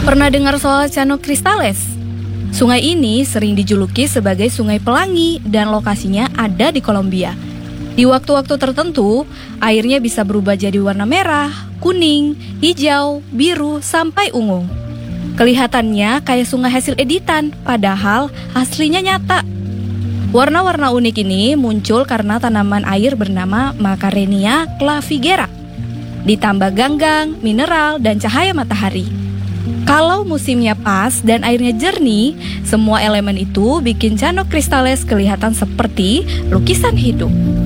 Pernah dengar soal Cano Cristales? Sungai ini sering dijuluki sebagai Sungai Pelangi dan lokasinya ada di Kolombia. Di waktu-waktu tertentu, airnya bisa berubah jadi warna merah, kuning, hijau, biru, sampai ungu. Kelihatannya kayak sungai hasil editan, padahal aslinya nyata. Warna-warna unik ini muncul karena tanaman air bernama Macarenia clavigera, ditambah ganggang, mineral, dan cahaya matahari. Kalau musimnya pas dan airnya jernih, semua elemen itu bikin Cano Cristales kelihatan seperti lukisan hidup.